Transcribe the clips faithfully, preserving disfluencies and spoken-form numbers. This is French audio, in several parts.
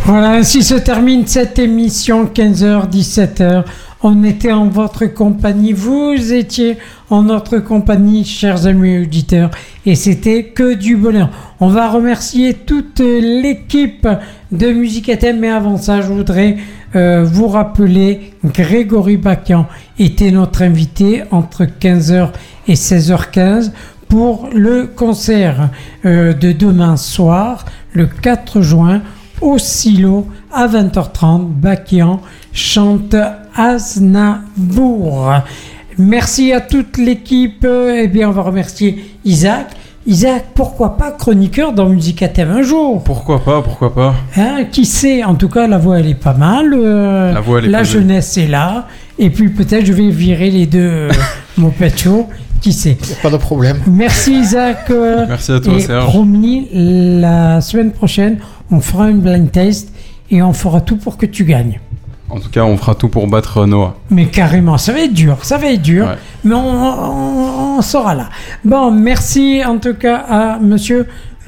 Voilà, ainsi se termine cette émission, quinze heures dix-sept heures. On était en votre compagnie, vous étiez en notre compagnie, chers amis auditeurs, et c'était que du bonheur. On va remercier toute l'équipe de Musique à Thème, mais avant ça, je voudrais euh, vous rappeler, Grégory Bakian était notre invité entre quinze heures et seize heures quinze pour le concert euh, de demain soir, le quatre juin, au Silo, à vingt heures trente, Bakian chante Aznavour. Merci à toute l'équipe. Eh bien, on va remercier Isaac. Isaac, pourquoi pas chroniqueur dans Musique à Thème un jour? Pourquoi pas, pourquoi pas. Hein, qui sait? En tout cas, la voix, elle est pas mal. Euh, la voix, elle est la posée. jeunesse est là. Et puis, peut-être, je vais virer les deux euh, Mopecho. Qui sait? Pas de problème. Merci Isaac. Euh, Merci à toi, et Serge. promis, la semaine prochaine, on fera un blind test et on fera tout pour que tu gagnes. En tout cas, on fera tout pour battre Noah. Mais carrément, ça va être dur, ça va être dur, Ouais. mais on, on, on sera là. Bon, merci en tout cas à monsieur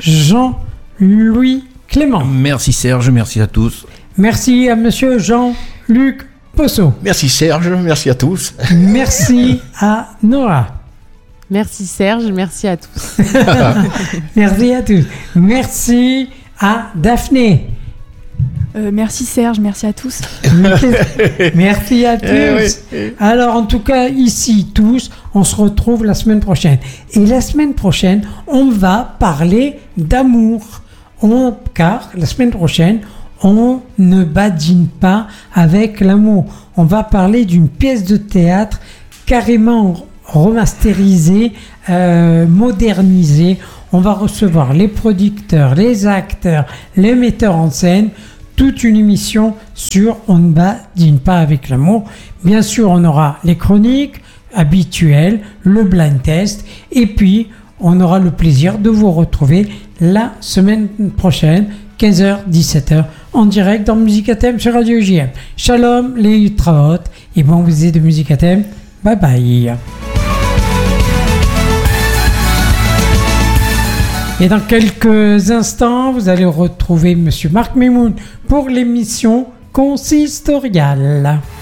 Jean-Louis Clément. Merci Serge, merci à tous. Merci à monsieur Jean-Luc Posso. Merci Serge, merci à tous. Merci à Noah. Merci Serge, merci à tous. Merci à tous. Merci à Daphné. Euh, merci Serge, merci à tous. Merci à tous. Eh oui. Alors, en tout cas, ici, tous, on se retrouve la semaine prochaine. Et la semaine prochaine, on va parler d'amour. On, car la semaine prochaine, on ne badine pas avec l'amour. On va parler d'une pièce de théâtre carrément remasterisée, euh, modernisée. On va recevoir les producteurs, les acteurs, les metteurs en scène. Toute une émission sur On ne badine pas avec l'amour. Bien sûr, on aura les chroniques habituelles, le blind test, et puis on aura le plaisir de vous retrouver la semaine prochaine, quinze heures dix-sept heures, en direct dans Musique à Thème sur Radio J M. Shalom les ultraot, et bon vous êtes de Musique à Thème. Bye bye. Et dans quelques instants, vous allez retrouver Monsieur Marc Memoun pour l'émission consistoriale.